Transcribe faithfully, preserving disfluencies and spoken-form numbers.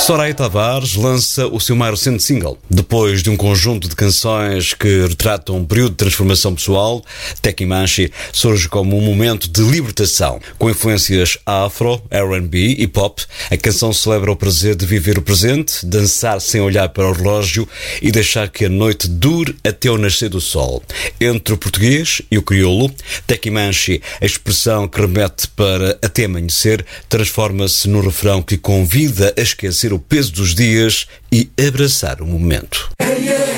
Soraya Tavares lança o seu mais recente single. Depois de um conjunto de canções que retratam um período de transformação pessoal, Techimanchi surge como um momento de libertação. Com influências afro, R and B e pop, a canção celebra o prazer de viver o presente, dançar sem olhar para o relógio e deixar que a noite dure até o nascer do sol. Entre o português e o crioulo, Techimanchi, a expressão que remete para até amanhecer, transforma-se no refrão que convida a esquecer o peso dos dias e abraçar o momento.